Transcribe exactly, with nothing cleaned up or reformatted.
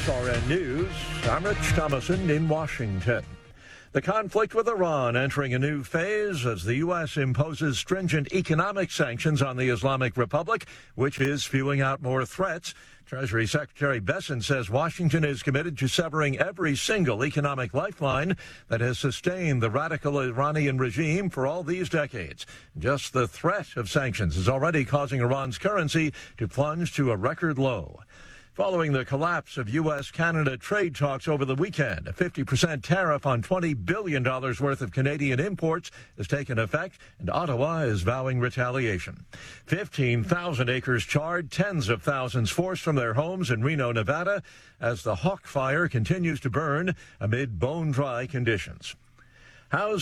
S R N News, I'm Rich Thomason in Washington. The conflict with Iran entering a new phase as the U S imposes stringent economic sanctions on the Islamic Republic, which is spewing out more threats. Treasury Secretary Bessent says Washington is committed to severing every single economic lifeline that has sustained the radical Iranian regime for all these decades. Just the threat of sanctions is already causing Iran's currency to plunge to a record low. Following the collapse of U S Canada trade talks over the weekend, a fifty percent tariff on twenty billion dollars worth of Canadian imports has taken effect, and Ottawa is vowing retaliation. fifteen thousand acres charred, tens of thousands forced from their homes in Reno, Nevada, as the Hawk Fire continues to burn amid bone-dry conditions. How's